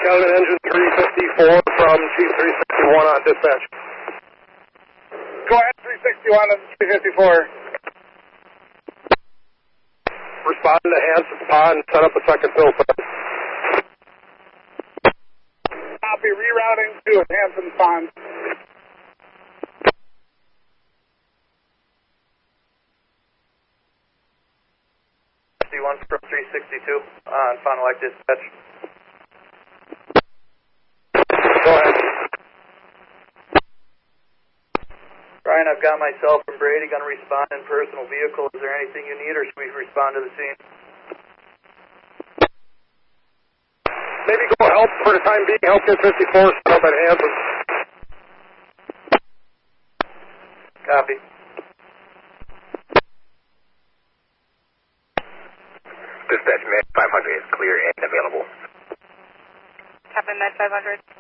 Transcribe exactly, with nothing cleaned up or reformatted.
Kelvin, engine three fifty-four from Chief three sixty-one on dispatch. Go ahead, three sixty-one and three fifty-four. Respond to Hanson's pond and set up a second filter. Copy, rerouting to Hanson's pond. one from three sixty-two on Fond du Lac dispatch. Go ahead. Ryan, I've got myself and Brady going to respond in personal vehicle. Is there anything you need, or should we respond to the scene? Maybe go help for the time being. Help get fifty-four set up at Hanson. Copy. Dispatch, Med five hundred is clear and available. Captain Med five hundred.